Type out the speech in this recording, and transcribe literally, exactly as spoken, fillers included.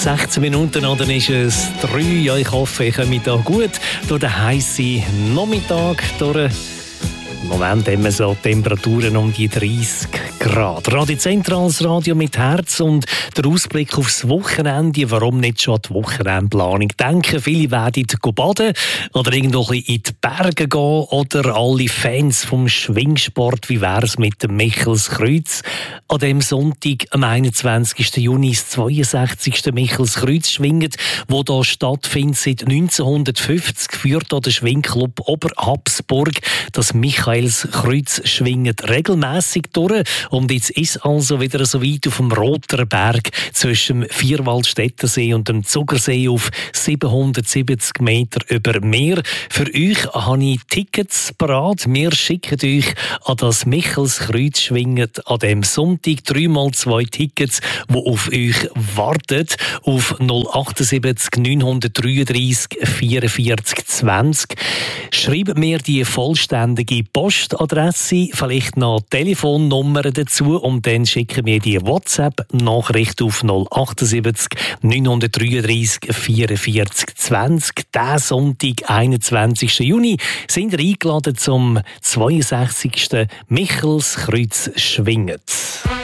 sechzehn Minuten an, dann ist es drei. Ja, ich hoffe, ich komme da gut durch den heißen Nachmittag durch. Im Moment haben wir so Temperaturen um die dreißig Grad. Radio Zentrales Radio mit Herz und der Ausblick aufs Wochenende. Warum nicht schon an die Wochenendplanung denken? Viele werden baden oder irgendwo in die Berge gehen oder alle Fans vom Schwingsport. Wie wäre es mit dem Michelskreuz? An dem Sonntag, am einundzwanzigsten Juni, das zweiundsechzigste Michelskreuz schwingt, wo da stattfindet seit neunzehnhundertfünfzig, führt der Schwingclub Oberhabsburg das Michaelskreuz schwingt regelmäßig durch. Und jetzt ist also wieder so weit auf dem Roter Berg zwischen dem Vierwaldstättersee und dem Zugersee auf siebenhundertsiebzig Meter über Meer. Für euch habe ich Tickets parat. Wir schicken euch an das Michelskreuz schwingen an dem Sonntag dreimal zwei Tickets, die auf euch warten, auf null achtundsiebzig neunhundertdreiunddreißig vierundvierzig zwanzig. Schreibt mir die vollständige Postadresse, vielleicht noch Telefonnummern dazu und dann schicken wir die WhatsApp-Nachricht auf null achtundsiebzig neunhundertdreiunddreißig vierundvierzig zwanzig. Diesen Sonntag, einundzwanzigsten Juni, sind ihr eingeladen zum zweiundsechzigsten Michelskreuz schwingen.